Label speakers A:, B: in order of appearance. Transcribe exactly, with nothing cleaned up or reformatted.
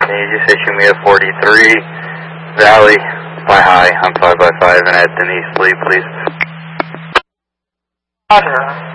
A: Can you just issue me a forty-three Valley, fly high, I'm five by five and at Denise Lee, please.
B: Roger.